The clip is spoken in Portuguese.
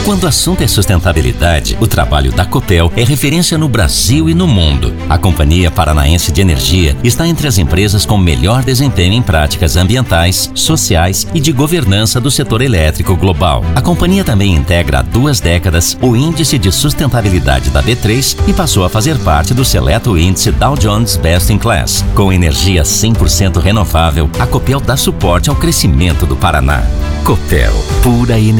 Quando o assunto é sustentabilidade, o trabalho da Copel é referência no Brasil e no mundo. A Companhia Paranaense de Energia está entre as empresas com melhor desempenho em práticas ambientais, sociais e de governança do setor elétrico global. A companhia também integra há 2 décadas o Índice de Sustentabilidade da B3 e passou a fazer parte do seleto índice Dow Jones Best in Class. Com energia 100% renovável, a Copel dá suporte ao crescimento do Paraná. Copel, pura energia.